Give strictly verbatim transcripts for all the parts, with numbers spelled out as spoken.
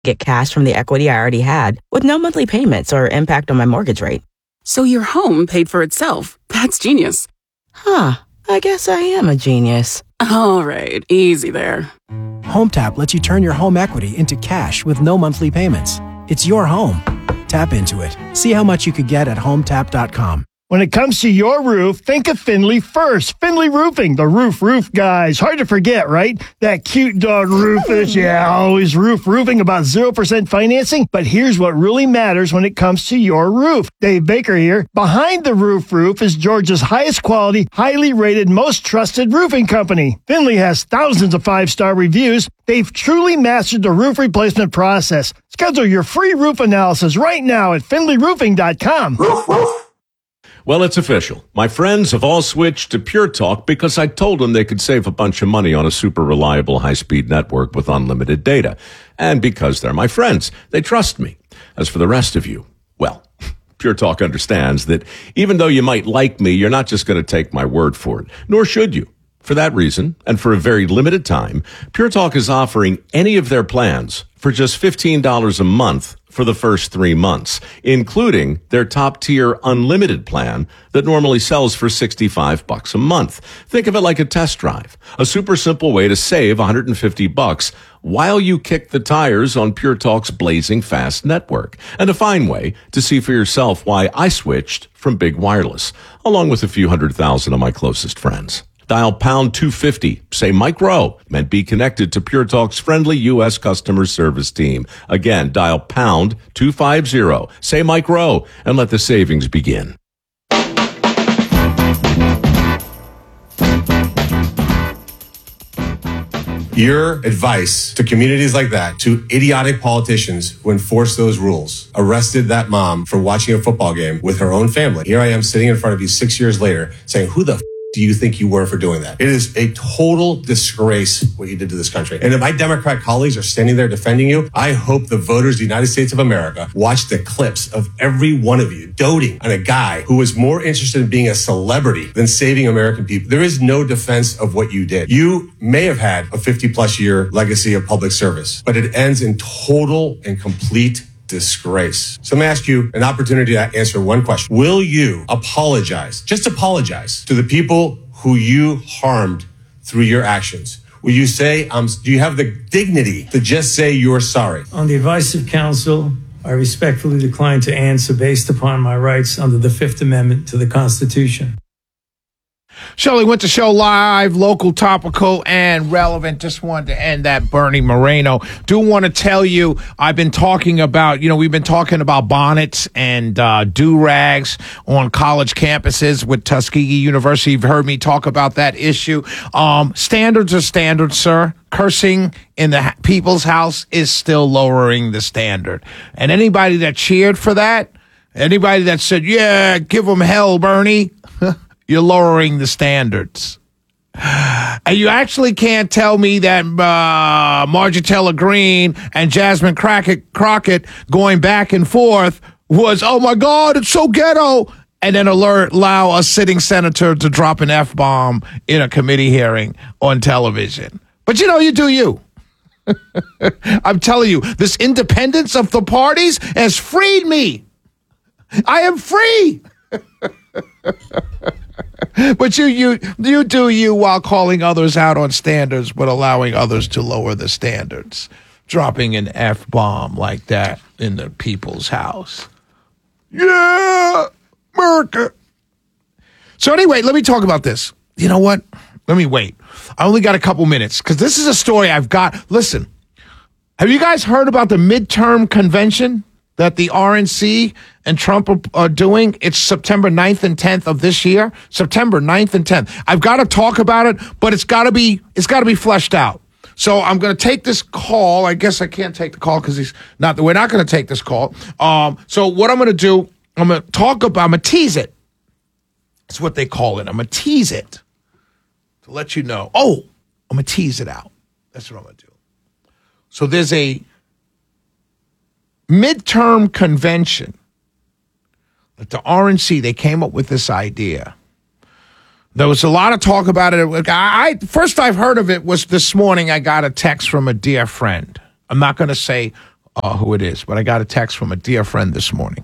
get cash from the equity I already had with no monthly payments or impact on my mortgage rate. So your home paid for itself. That's genius. Huh. I guess I am a genius. All right, easy there. HomeTap lets you turn your home equity into cash with no monthly payments. It's your home. Tap into it. See how much you could get at home tap dot com. When it comes to your roof, think of Finley first. Finley Roofing, the roof roof guys. Hard to forget, right? That cute dog Rufus, yeah, always roof roofing about zero percent financing. But here's what really matters when it comes to your roof. Dave Baker here. Behind the Roof Roof is Georgia's highest quality, highly rated, most trusted roofing company. Finley has thousands of five-star reviews. They've truly mastered the roof replacement process. Schedule your free roof analysis right now at finley roofing dot com. Roof, roof. Well, it's official. My friends have all switched to Pure Talk because I told them they could save a bunch of money on a super reliable high-speed network with unlimited data. And because they're my friends, they trust me. As for the rest of you, well, Pure Talk understands that even though you might like me, you're not just going to take my word for it, nor should you. For that reason, and for a very limited time, Pure Talk is offering any of their plans for just fifteen dollars a month for the first three months, including their top-tier unlimited plan that normally sells for sixty-five bucks a month. Think of it like a test drive, a super simple way to save one hundred fifty bucks while you kick the tires on Pure Talk's blazing fast network, and a fine way to see for yourself why I switched from big wireless, along with a few hundred thousand of my closest friends. Dial pound two fifty, say Mike Rowe, and be connected to Pure Talk's friendly U S customer service team. Again, dial pound two fifty, say Mike Rowe, and let the savings begin. Your advice to communities like that, to idiotic politicians who enforce those rules, arrested that mom for watching a football game with her own family. Here I am sitting in front of you six years later saying, who the f- do you think you were for doing that? It is a total disgrace what you did to this country. And if my Democrat colleagues are standing there defending you, I hope the voters of the United States of America watch the clips of every one of you doting on a guy who was more interested in being a celebrity than saving American people. There is no defense of what you did. You may have had a fifty plus year legacy of public service, but it ends in total and complete disgrace. So let me ask you an opportunity to answer one question. Will you apologize, just apologize to the people who you harmed through your actions? Will you say, um, do you have the dignity to just say you're sorry? On the advice of counsel, I respectfully decline to answer based upon my rights under the Fifth Amendment to the Constitution. Shirley went to show live, local, topical, and relevant. Just wanted to end that Bernie Moreno. Do want to tell you, I've been talking about, you know, we've been talking about bonnets and uh, do-rags on college campuses with Tuskegee University. You've heard me talk about that issue. Um, standards are standards, sir. Cursing in the people's house is still lowering the standard. And anybody that cheered for that, anybody that said, yeah, give them hell, Bernie, you're lowering the standards. And you actually can't tell me that uh, Marjorie Taylor Greene and Jasmine Crockett, Crockett going back and forth was, oh, my God, it's so ghetto. And then alert, allow a sitting senator to drop an F-bomb in a committee hearing on television. But, you know, you do you. I'm telling you, this independence of the parties has freed me. I am free. But you, you, you do you while calling others out on standards, but allowing others to lower the standards. Dropping an F-bomb like that in the people's house. Yeah, America. So anyway, let me talk about this. You know what? Let me wait. I only got a couple minutes because this is a story I've got. Listen, have you guys heard about the midterm convention that the R N C and Trump are, are doing? It's September ninth and tenth of this year. September ninth and tenth. I've got to talk about it, but it's got to be it's got to be fleshed out. So I'm going to take this call. I guess I can't take the call because he's not. We're not going to take this call. Um. So what I'm going to do, I'm going to talk about. I'm going to tease it. That's what they call it. I'm going to tease it to let you know. Oh, I'm going to tease it out. That's what I'm going to do. So there's a midterm convention that the R N C, they came up with this idea. There was a lot of talk about it. I, first I've heard of it was this morning. I got a text from a dear friend. I'm not going to say uh, who it is, but I got a text from a dear friend this morning.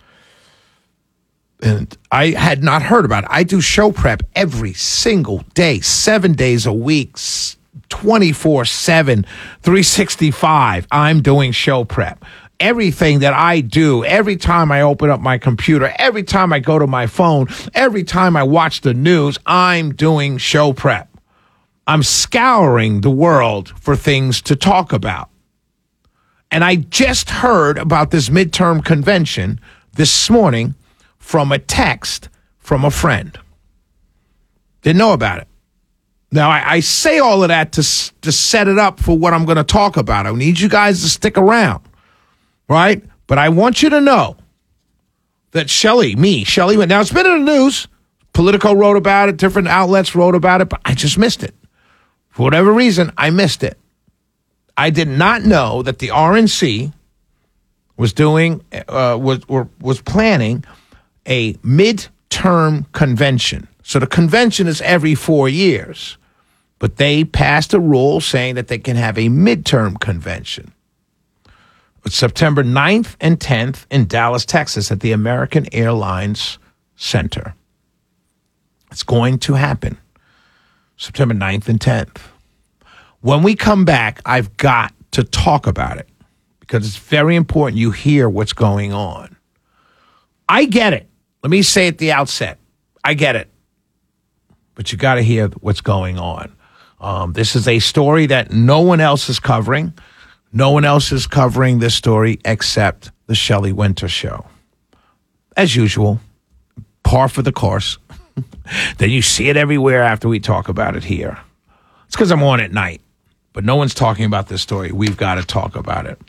And I had not heard about it. I do show prep every single day, seven days a week, twenty-four seven, three sixty-five. I'm doing show prep. Everything that I do, every time I open up my computer, every time I go to my phone, every time I watch the news, I'm doing show prep. I'm scouring the world for things to talk about. And I just heard about this midterm convention this morning from a text from a friend. Didn't know about it. Now, I, I say all of that to, to set it up for what I'm going to talk about. I need you guys to stick around. Right? But I want you to know that Shelley, me, Shelley, now it's been in the news. Politico wrote about it. Different outlets wrote about it. But I just missed it. For whatever reason, I missed it. I did not know that the R N C was doing, uh, was, or, was planning a midterm convention. So the convention is every four years. But they passed a rule saying that they can have a midterm convention. It's September ninth and tenth in Dallas, Texas at the American Airlines Center. It's going to happen September ninth and tenth. When we come back, I've got to talk about it because it's very important you hear what's going on. I get it. Let me say at the outset, I get it. But you got to hear what's going on. Um, this is a story that no one else is covering. No one else is covering this story except the Shelley Winter Show. As usual, par for the course. Then you see it everywhere after we talk about it here. It's because I'm on at night, but no one's talking about this story. We've got to talk about it.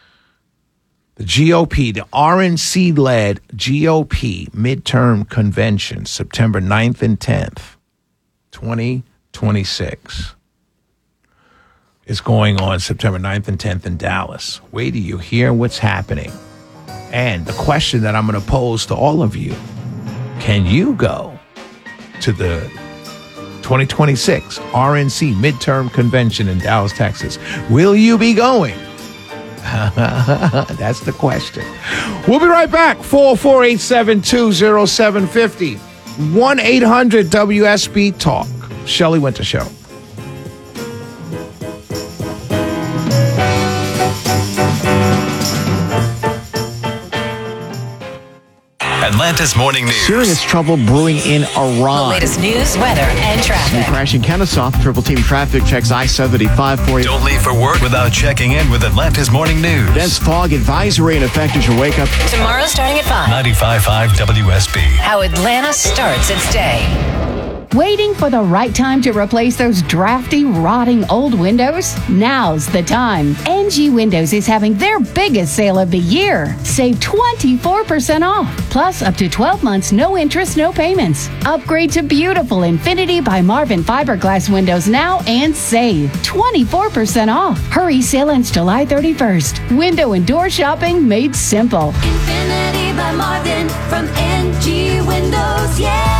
The G O P, the R N C-led G O P midterm convention, September ninth and tenth, twenty twenty-six. Is going on September ninth and tenth in Dallas. Wait till you hear what's happening. And the question that I'm going to pose to all of you, can you go to the twenty twenty-six R N C midterm convention in Dallas, Texas? Will you be going? That's the question. We'll be right back. four oh four, eight seven two, oh seven five oh. one eight hundred W S B Talk. Shelley Winter Show. Atlanta's Morning News. Serious trouble brewing in Iran. The latest news, weather, and traffic. New crash in Kennesaw. Triple team traffic checks I seventy-five for you. Don't leave for work without checking in with Atlanta's Morning News. Dense fog advisory in effect as you wake up. Tomorrow starting at five. ninety-five point five W S B. How Atlanta starts its day. Waiting for the right time to replace those drafty, rotting old windows? Now's the time. N G Windows is having their biggest sale of the year. Save twenty-four percent off. Plus up to twelve months, no interest, no payments. Upgrade to beautiful Infinity by Marvin fiberglass windows now and save twenty-four percent off. Hurry, sale ends July thirty-first. Window and door shopping made simple. Infinity by Marvin from N G Windows, yeah!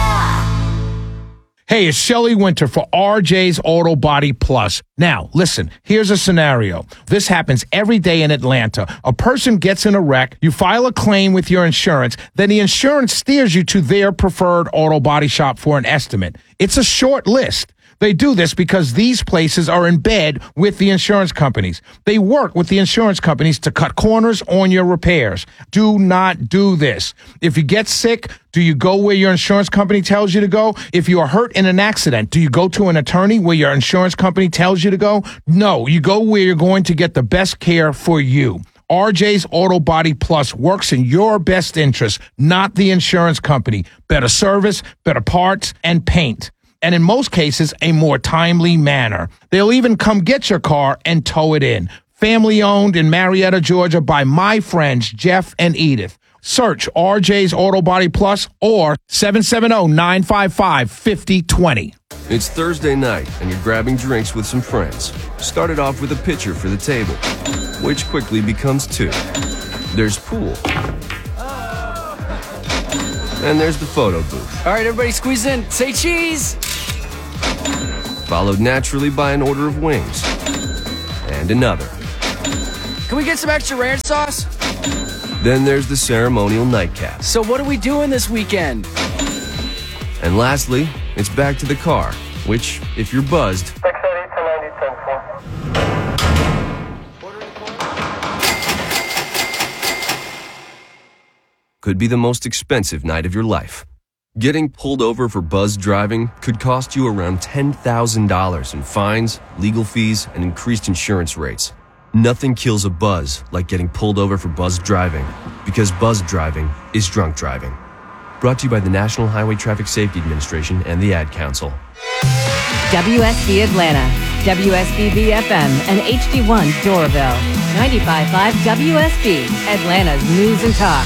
Hey, it's Shelley Winter for R J's Auto Body Plus. Now, listen, here's a scenario. This happens every day in Atlanta. A person gets in a wreck, you file a claim with your insurance, then the insurance steers you to their preferred auto body shop for an estimate. It's a short list. They do this because these places are in bed with the insurance companies. They work with the insurance companies to cut corners on your repairs. Do not do this. If you get sick, do you go where your insurance company tells you to go? If you are hurt in an accident, do you go to an attorney where your insurance company tells you to go? No, you go where you're going to get the best care for you. R J's Auto Body Plus works in your best interest, not the insurance company. Better service, better parts, and paint. And in most cases, a more timely manner. They'll even come get your car and tow it in. Family owned in Marietta, Georgia by my friends Jeff and Edith. Search R J's Auto Body Plus or seven seven zero, nine five five, five zero two zero. It's Thursday night and you're grabbing drinks with some friends. Started off with a pitcher for the table, which quickly becomes two. There's pool. And there's the photo booth. All right, everybody squeeze in. Say cheese. Followed naturally by an order of wings. And another. Can we get some extra ranch sauce? Then there's the ceremonial nightcap. So what are we doing this weekend? And lastly, it's back to the car, which, if you're buzzed, could be the most expensive night of your life. Getting pulled over for buzzed driving could cost you around ten thousand dollars in fines, legal fees, and increased insurance rates. Nothing kills a buzz like getting pulled over for buzzed driving, because buzzed driving is drunk driving. Brought to you by the National Highway Traffic Safety Administration and the Ad Council. W S B Atlanta, W S B B F M, and H D one Doraville. ninety-five point five W S B, Atlanta's News and Talk.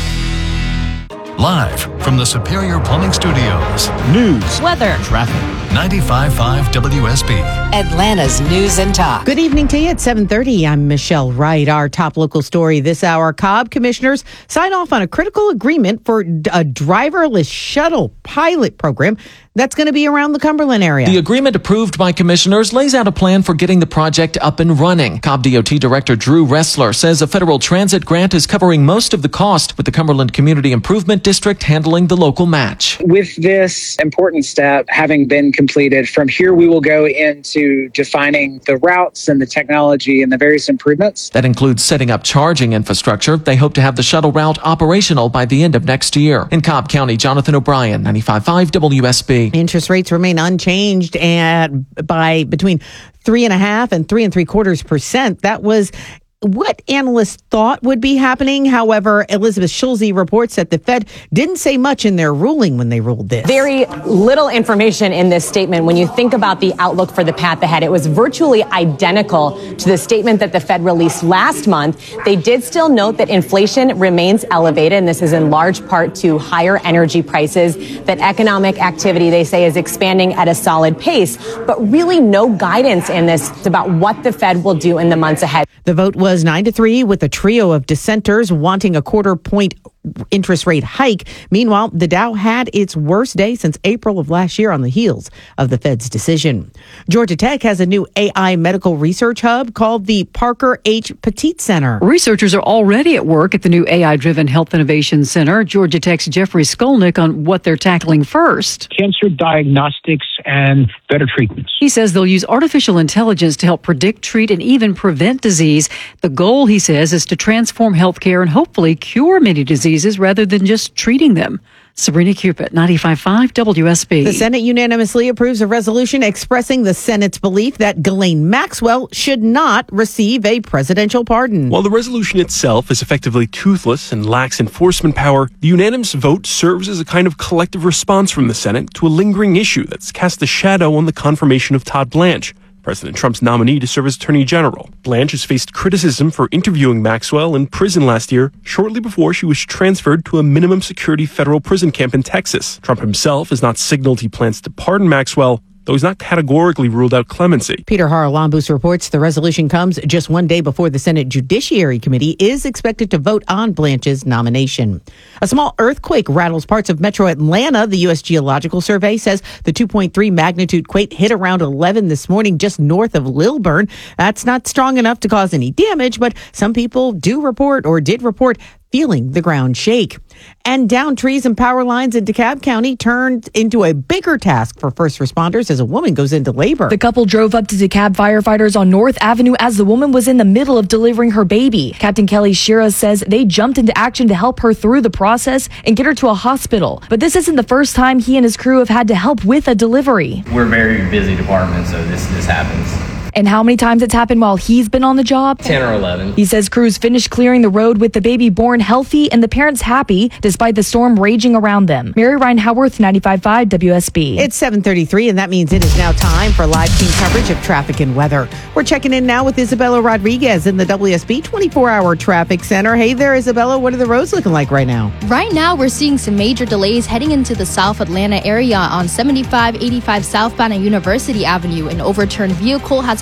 Live from the Superior Plumbing Studios. News, weather, traffic. ninety-five point five W S B. Atlanta's News and Talk. Good evening to you at seven thirty. I'm Michelle Wright. Our top local story this hour. Cobb commissioners sign off on a critical agreement for a driverless shuttle pilot program that's going to be around the Cumberland area. The agreement approved by commissioners lays out a plan for getting the project up and running. Cobb D O T Director Drew Ressler says a federal transit grant is covering most of the cost, with the Cumberland Community Improvement District handling the local match. With this important step having been completed, from here we will go into defining the routes and the technology and the various improvements. That includes setting up charging infrastructure. They hope to have the shuttle route operational by the end of next year. In Cobb County, Jonathan O'Brien, ninety-five point five W S B. Interest rates remain unchanged at by between three and a half and three and three quarters percent. That was what analysts thought would be happening. However, Elizabeth Schulze reports that the Fed didn't say much in their ruling when they ruled this. Very little information in this statement. When you think about the outlook for the path ahead, it was virtually identical to the statement that the Fed released last month. They did still note that inflation remains elevated, and this is in large part to higher energy prices, that economic activity, they say, is expanding at a solid pace, but really no guidance in this about what the Fed will do in the months ahead. The vote was nine to three, with a trio of dissenters wanting a quarter point interest rate hike. Meanwhile, the Dow had its worst day since April of last year on the heels of the Fed's decision. Georgia Tech has a new A I medical research hub called the Parker H. Petit Center. Researchers are already at work at the new A I-driven Health Innovation Center. Georgia Tech's Jeffrey Skolnick on what they're tackling first. Cancer diagnostics and better treatments. He says they'll use artificial intelligence to help predict, treat, and even prevent disease. The goal, he says, is to transform healthcare and hopefully cure many diseases rather than just treating them. Sabrina Cupid, ninety-five point five W S B. The Senate unanimously approves a resolution expressing the Senate's belief that Ghislaine Maxwell should not receive a presidential pardon. While the resolution itself is effectively toothless and lacks enforcement power, the unanimous vote serves as a kind of collective response from the Senate to a lingering issue that's cast a shadow on the confirmation of Todd Blanche, President Trump's nominee to serve as Attorney General. Blanche has faced criticism for interviewing Maxwell in prison last year, shortly before she was transferred to a minimum security federal prison camp in Texas. Trump himself has not signaled he plans to pardon Maxwell, though he's not categorically ruled out clemency. Peter Haralambous reports the resolution comes just one day before the Senate Judiciary Committee is expected to vote on Blanche's nomination. A small earthquake rattles parts of metro Atlanta. The U S Geological Survey says the two point three magnitude quake hit around eleven this morning just north of Lilburn. That's not strong enough to cause any damage, but some people do report or did report feeling the ground shake. And down trees and power lines in DeKalb County turned into a bigger task for first responders as a woman goes into labor. The couple drove up to DeKalb firefighters on North Avenue as the woman was in the middle of delivering her baby. Captain Kelly Shira says they jumped into action to help her through the process and get her to a hospital. But this isn't the first time he and his crew have had to help with a delivery. We're a very busy department, so this this happens. And how many times it's happened while he's been on the job? ten or eleven. He says crews finished clearing the road with the baby born healthy and the parents happy despite the storm raging around them. Mary Ryan Howarth, ninety-five point five W S B. It's seven thirty-three, and that means it is now time for live team coverage of traffic and weather. We're checking in now with Isabella Rodriguez in the W S B twenty-four hour Traffic Center. Hey there, Isabella. What are the roads looking like right now? Right now, we're seeing some major delays heading into the South Atlanta area on seventy-five eighty-five southbound at University Avenue. An overturned vehicle has a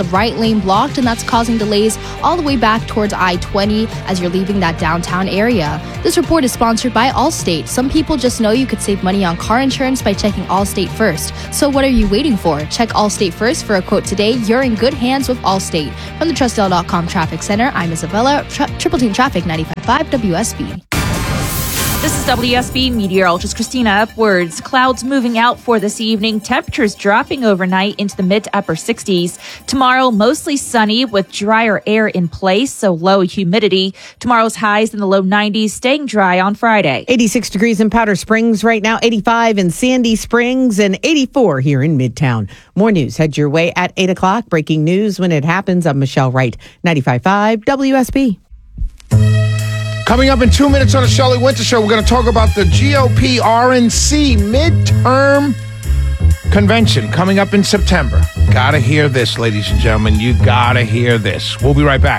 the right lane blocked, and that's causing delays all the way back towards I twenty as you're leaving that downtown area. This report is sponsored by Allstate. Some people just know you could save money on car insurance by checking Allstate first. So what are you waiting for? Check Allstate first for a quote today. You're in good hands with Allstate. From the Trustdale dot com Traffic Center, I'm Isabella. Tri- Triple Team Traffic ninety-five point five W S B. This is W S B meteorologist Christina Upwards. Clouds moving out for this evening. Temperatures dropping overnight into the mid to upper sixties. Tomorrow, mostly sunny with drier air in place, so low humidity. Tomorrow's highs in the low nineties, staying dry on Friday. eighty-six degrees in Powder Springs right now, eighty-five in Sandy Springs, and eighty-four here in Midtown. More news head your way at eight o'clock. Breaking news when it happens. I'm Michelle Wright, ninety-five point five W S B. Coming up in two minutes on the Shelley Winter Show, we're going to talk about the G O P R N C midterm convention coming up in September. Gotta hear this, ladies and gentlemen. You gotta hear this. We'll be right back.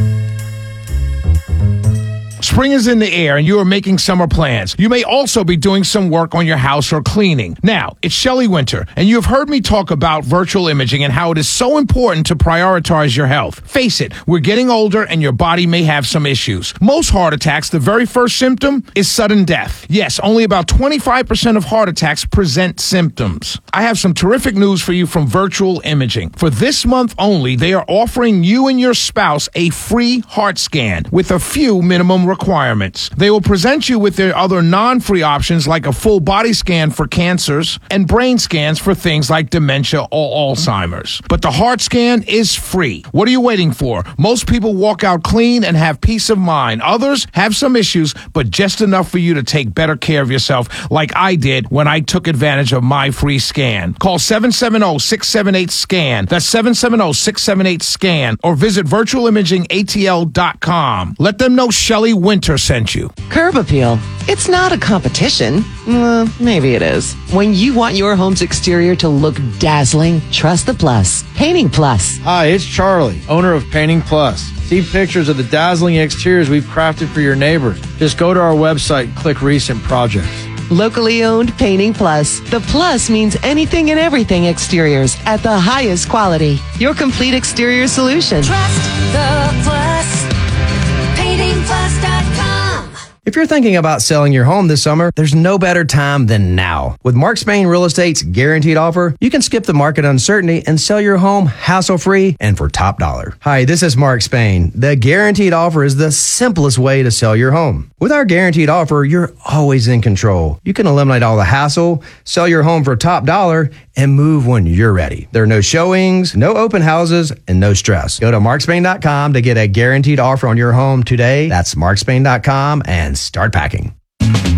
Spring is in the air and you are making summer plans. You may also be doing some work on your house or cleaning. Now, it's Shelley Winter, and you have heard me talk about virtual imaging and how it is so important to prioritize your health. Face it, we're getting older and your body may have some issues. Most heart attacks, the very first symptom is sudden death. Yes, only about twenty-five percent of heart attacks present symptoms. I have some terrific news for you from Virtual Imaging. For this month only, they are offering you and your spouse a free heart scan with a few minimum requirements. They will present you with their other non-free options like a full body scan for cancers and brain scans for things like dementia or Alzheimer's. But the heart scan is free. What are you waiting for? Most people walk out clean and have peace of mind. Others have some issues, but just enough for you to take better care of yourself like I did when I took advantage of my free scan. Call seven seven zero, six seven eight, SCAN. That's seven seven zero, six seven eight, SCAN. Or visit virtual imaging A T L dot com. Let them know Shelley Winter sent you. Curb Appeal. It's not a competition. Uh, maybe it is. When you want your home's exterior to look dazzling, trust the Plus. Painting Plus. Hi, it's Charlie, owner of Painting Plus. See pictures of the dazzling exteriors we've crafted for your neighbors. Just go to our website and click recent projects. Locally owned Painting Plus. The plus means anything and everything exteriors at the highest quality. Your complete exterior solution. Trust the Plus. painting plus dot com. If you're thinking about selling your home this summer, there's no better time than now. With Mark Spain Real Estate's guaranteed offer, you can skip the market uncertainty and sell your home hassle-free and for top dollar. Hi, this is Mark Spain. The guaranteed offer is the simplest way to sell your home. With our guaranteed offer, you're always in control. You can eliminate all the hassle, sell your home for top dollar, and move when you're ready. There are no showings, no open houses, and no stress. Go to mark spain dot com to get a guaranteed offer on your home today. That's mark spain dot com and start packing.